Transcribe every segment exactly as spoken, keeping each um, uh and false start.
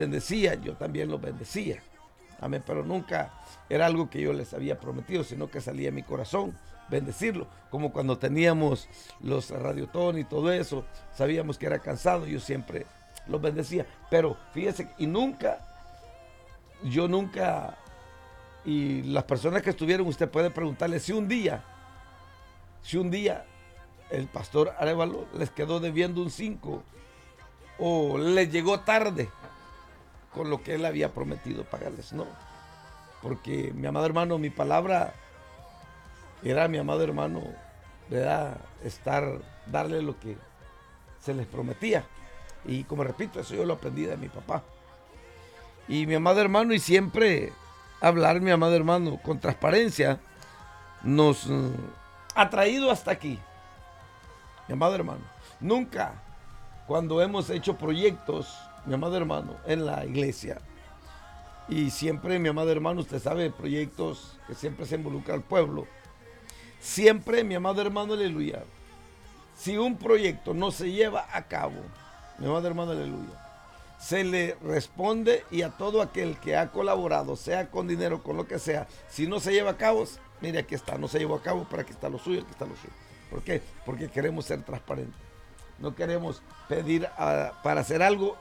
bendecía, yo también los bendecía. Amén, pero nunca era algo que yo les había prometido, sino que salía de mi corazón bendecirlo. Como cuando teníamos los radiotón y todo eso, sabíamos que era cansado, yo siempre los bendecía. Pero fíjese, y nunca, yo nunca, y las personas que estuvieron, usted puede preguntarle si un día, si un día el pastor Arevalo les quedó debiendo un cinco o les llegó tarde con lo que él había prometido pagarles. No, porque mi amado hermano, mi palabra era, mi amado hermano, ¿verdad? Estar, darle lo que se les prometía. Y como repito, eso yo lo aprendí de mi papá. Y mi amado hermano, y siempre hablar, mi amado hermano, con transparencia, nos uh, ha traído hasta aquí. Mi amado hermano, nunca cuando hemos hecho proyectos, mi amado hermano, en la iglesia, y siempre, mi amado hermano, usted sabe, proyectos que siempre se involucra al pueblo, siempre, mi amado hermano, aleluya, si un proyecto no se lleva a cabo, mi amado hermano, aleluya, se le responde, y a todo aquel que ha colaborado, sea con dinero, con lo que sea, si no se lleva a cabo, mire, aquí está, no se llevó a cabo, pero aquí está lo suyo, aquí está lo suyo. ¿Por qué? Porque queremos ser transparentes. No queremos pedir a, para hacer algo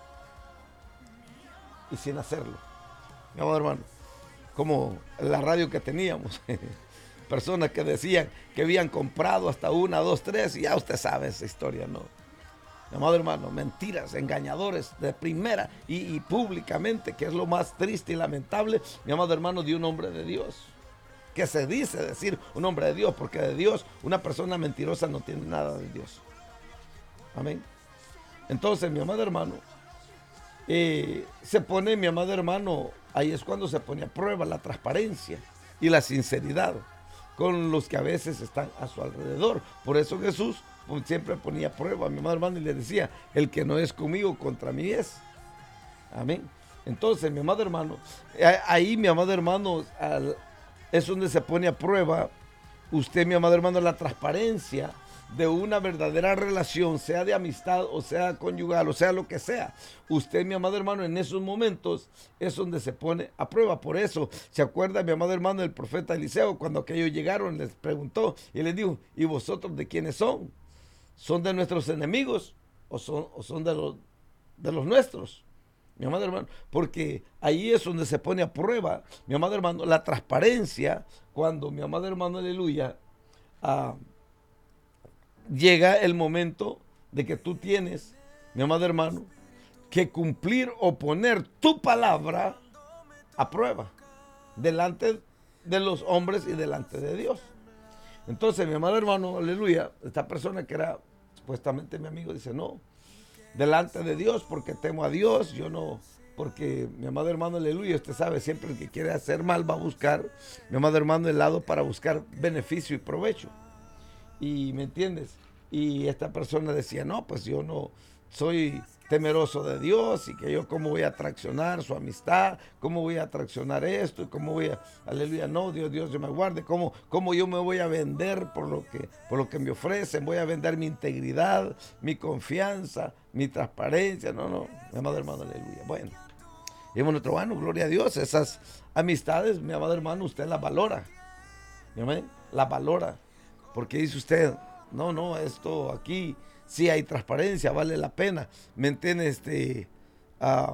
y sin hacerlo. Mi amado hermano, como la radio que teníamos, personas que decían que habían comprado hasta una, dos, tres, y ya usted sabe esa historia, ¿no? Mi amado hermano, mentiras, engañadores de primera y, y públicamente, que es lo más triste y lamentable, mi amado hermano, de un hombre de Dios. Que se dice decir un hombre de Dios, porque de Dios una persona mentirosa no tiene nada de Dios. Amén. Entonces, mi amado hermano, eh, se pone, mi amado hermano, ahí es cuando se pone a prueba la transparencia y la sinceridad con los que a veces están a su alrededor. Por eso Jesús pues, siempre ponía a prueba a mi amado hermano y le decía, el que no es conmigo, contra mí es. Amén. Entonces, mi amado hermano, ahí, mi amado hermano, al, es donde se pone a prueba usted, mi amado hermano, la transparencia de una verdadera relación, sea de amistad o sea conyugal o sea lo que sea. Usted, mi amado hermano, en esos momentos es donde se pone a prueba. Por eso, ¿se acuerda, mi amado hermano, del profeta Eliseo? Cuando aquellos llegaron, les preguntó y les dijo, ¿y vosotros de quiénes son? ¿Son de nuestros enemigos o son, o son de, los, de los nuestros? Mi amado hermano, porque ahí es donde se pone a prueba, mi amado hermano, la transparencia, cuando, mi amado hermano, aleluya, uh, llega el momento de que tú tienes, mi amado hermano, que cumplir o poner tu palabra a prueba delante de los hombres y delante de Dios. Entonces, mi amado hermano, aleluya, esta persona que era supuestamente mi amigo, dice, no, delante de Dios, porque temo a Dios, yo no, porque mi amado hermano, aleluya, usted sabe, siempre el que quiere hacer mal va a buscar, mi amado hermano, el lado para buscar beneficio y provecho. Y me entiendes, y esta persona decía, no, pues yo no soy temeroso de Dios, y que yo cómo voy a traicionar su amistad, cómo voy a traicionar esto, y cómo voy a, aleluya, no, Dios, Dios, yo me guarde, cómo, cómo yo me voy a vender por lo que, por lo que me ofrecen, voy a vender mi integridad, mi confianza, mi transparencia, no, no, mi amado hermano, aleluya. Bueno, y bueno, nuestro hermano, gloria a Dios, esas amistades, mi amado hermano, usted las valora, ¿amén? Las valora, porque dice usted, no, no, esto aquí sí hay transparencia, vale la pena, ¿me entiende? Este, uh,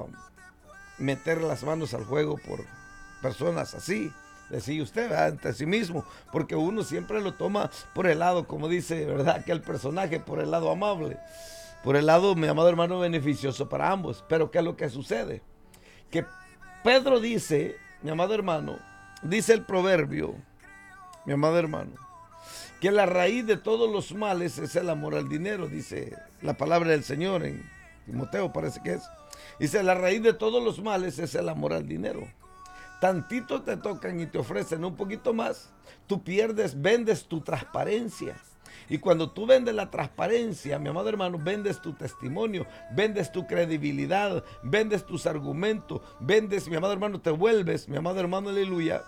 meter las manos al juego por personas así, decía usted, ¿verdad? Ante sí mismo, porque uno siempre lo toma por el lado, como dice, ¿verdad? Que el personaje, por el lado amable, por el lado, mi amado hermano, beneficioso para ambos. Pero ¿qué es lo que sucede? Que Pedro dice, mi amado hermano, dice el proverbio, mi amado hermano, que la raíz de todos los males es el amor al dinero, dice la palabra del Señor en Timoteo, parece que es. Dice, la raíz de todos los males es el amor al dinero. Tantito te tocan y te ofrecen un poquito más, tú pierdes, vendes tu transparencia. Y cuando tú vendes la transparencia, mi amado hermano, vendes tu testimonio, vendes tu credibilidad, vendes tus argumentos, vendes, mi amado hermano, te vuelves, mi amado hermano, aleluya,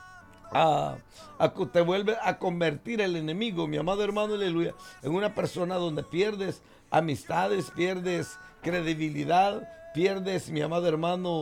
A, a, te vuelve a convertir el enemigo, mi amado hermano, aleluya, en una persona donde pierdes amistades, pierdes credibilidad, pierdes, mi amado hermano,